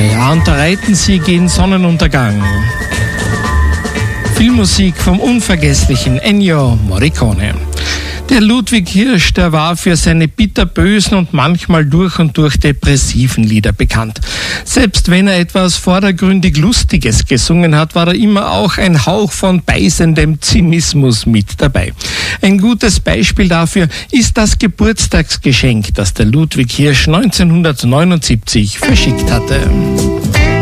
Ja, und da reiten sie gen Sonnenuntergang. Filmmusik vom unvergesslichen Ennio Morricone. Der Ludwig Hirsch, der war für seine bitterbösen und manchmal durch und durch depressiven Lieder bekannt. Selbst wenn er etwas vordergründig Lustiges gesungen hat, war da immer auch ein Hauch von beißendem Zynismus mit dabei. Ein gutes Beispiel dafür ist das Geburtstagsgeschenk, das der Ludwig Hirsch 1979 verschickt hatte.